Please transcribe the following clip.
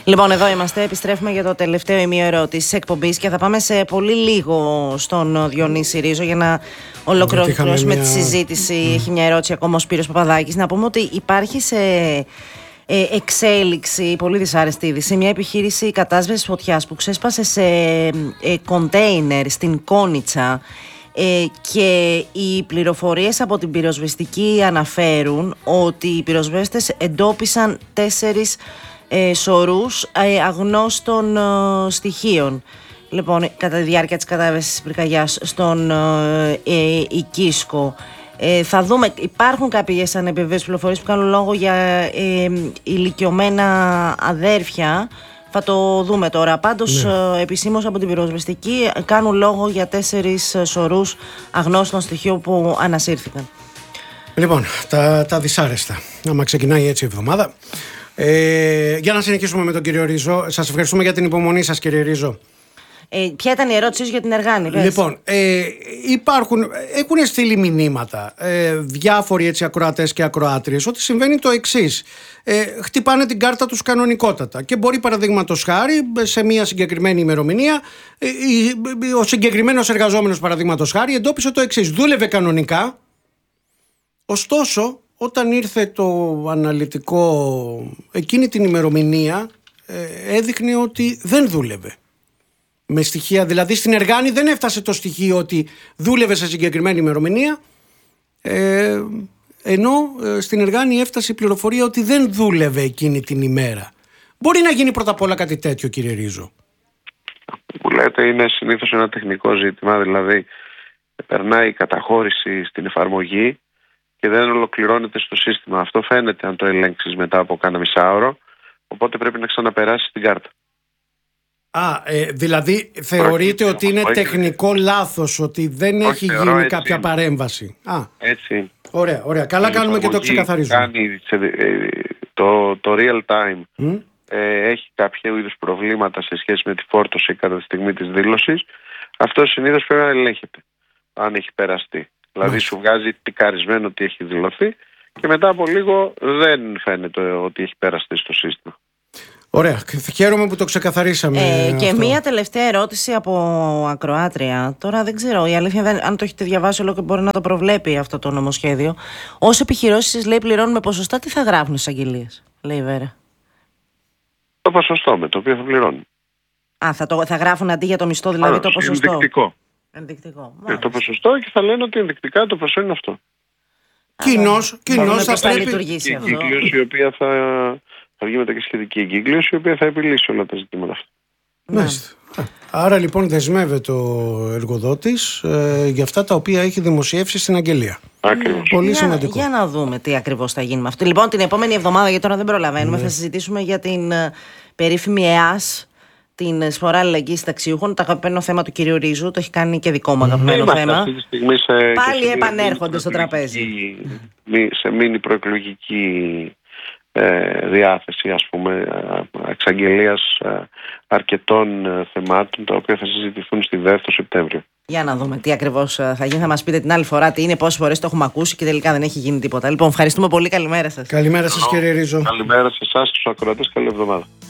Λοιπόν, εδώ είμαστε. Επιστρέφουμε για το τελευταίο ημίωρο της εκπομπής και θα πάμε σε πολύ λίγο στον Διονύση Ρίζο για να ολοκληρώσουμε τη συζήτηση. Έχει μια ερώτηση ακόμα ο Σπύρος Παπαδάκης. Να πούμε ότι υπάρχει σε εξέλιξη, πολύ δυσάρεστη είδηση, μια επιχείρηση κατάσβεσης φωτιάς που ξέσπασε σε κοντέινερ στην Κόνιτσα. Και οι πληροφορίες από την πυροσβεστική αναφέρουν ότι οι πυροσβέστες εντόπισαν 4 σωρούς αγνώστων στοιχείων. Λοιπόν, κατά τη διάρκεια της κατάβεσης της πυρκαγιάς στον Οικίσκο. Θα δούμε, υπάρχουν κάποιες ανεπιβεβαίωτες πληροφορίες που κάνουν λόγο για ηλικιωμένα αδέρφια. Θα το δούμε τώρα. Πάντως, επισήμως από την πυροσβεστική κάνουν λόγο για 4 σωρούς αγνώστων στοιχείων που ανασύρθηκαν. Λοιπόν, τα δυσάρεστα. Άμα ξεκινάει έτσι η εβδομάδα. Για να συνεχίσουμε με τον κύριο Ρίζο. Σας ευχαριστούμε για την υπομονή σας, κύριε Ρίζο. Ποια ήταν η ερώτησή σου για την Εργάνη, πες? Λοιπόν, έχουν στείλει μηνύματα διάφοροι έτσι ακροατές και ακροάτριες ότι συμβαίνει το εξής. Χτυπάνε την κάρτα τους κανονικότατα και μπορεί, παραδείγματος χάρη, σε μια συγκεκριμένη ημερομηνία ο συγκεκριμένος εργαζόμενος, παραδείγματος χάρη, εντόπισε το εξής: δούλευε κανονικά, ωστόσο όταν ήρθε το αναλυτικό εκείνη την ημερομηνία έδειχνε ότι δεν δούλευε. Με στοιχεία, δηλαδή στην Εργάνη δεν έφτασε το στοιχείο ότι δούλευε σε συγκεκριμένη ημερομηνία, ενώ στην Εργάνη έφτασε η πληροφορία ότι δεν δούλευε εκείνη την ημέρα. Μπορεί να γίνει πρώτα απ' όλα κάτι τέτοιο, κύριε Ρίζο? Που λέτε είναι συνήθως ένα τεχνικό ζήτημα, δηλαδή περνάει η καταχώρηση στην εφαρμογή και δεν ολοκληρώνεται στο σύστημα. Αυτό φαίνεται αν το ελέγξεις μετά από κάνα μισάωρο, οπότε πρέπει να ξαναπεράσει την κάρτα. Δηλαδή θεωρείτε ότι είναι τεχνικό λάθος, ότι δεν έχει γίνει κάποια παρέμβαση? Έτσι. Ωραία. Καλά κάνουμε και το ξεκαθαρίζουμε. Κάνει το real time. Έχει κάποια είδους προβλήματα σε σχέση με τη φόρτωση κατά τη στιγμή της δήλωσης. Αυτό συνήθως πρέπει να ελέγχεται αν έχει περαστεί. Δηλαδή σου βγάζει τικαρισμένο ότι έχει δηλωθεί και μετά από λίγο δεν φαίνεται ότι έχει περαστεί στο σύστημα. Ωραία, χαίρομαι που το ξεκαθαρίσαμε. Και μία τελευταία ερώτηση από ακροάτρια. Τώρα δεν ξέρω, η αλήθεια αν το έχετε διαβάσει όλο και μπορεί να το προβλέπει αυτό το νομοσχέδιο. Ως επιχειρήσεις, λέει, πληρώνουμε ποσοστά, τι θα γράφουν στις αγγελίες, λέει η Βέρα? Το ποσοστό με το οποίο θα πληρώνουν. Θα γράφουν αντί για το μισθό, δηλαδή το ποσοστό. Ενδεικτικό. Το ποσοστό, και θα λένε ότι ενδεικτικά το ποσό είναι αυτό. Κοινώς θα πρέπει. Η εγκύκλωση η οποία θα βγει μετά και σχετική εγκύκλωση, η οποία θα επιλύσει όλα τα ζητήματα αυτά. Μάλιστα. Άρα λοιπόν δεσμεύεται ο εργοδότης για αυτά τα οποία έχει δημοσιεύσει στην αγγελία. Ακριβώς. Πολύ σημαντικό. Για να δούμε τι ακριβώς θα γίνει με αυτό. Λοιπόν, την επόμενη εβδομάδα, γιατί τώρα δεν προλαβαίνουμε, θα συζητήσουμε για την περίφημη ΕΑΣ, την Σφορά Αλληλεγγύης Συνταξιούχων, το αγαπημένο θέμα του κυρίου Ρίζου, το έχει κάνει και δικό μου αγαπημένο θέμα. Πάλι επανέρχονται στο τραπέζι. Σε μήνυ προεκλογική διάθεση, ας πούμε, εξαγγελίας αρκετών θεμάτων, τα οποία θα συζητηθούν στη ΔΕΘ το Σεπτέμβριο. Για να δούμε τι ακριβώς θα γίνει. Θα μας πείτε την άλλη φορά τι είναι, πόσες φορές το έχουμε ακούσει και τελικά δεν έχει γίνει τίποτα. Λοιπόν, ευχαριστούμε πολύ. Καλημέρα σας. Καλημέρα σας, κύριε Ρίζο. Καλημέρα σε εσάς, τους ακροατές. Καλή εβδομάδα.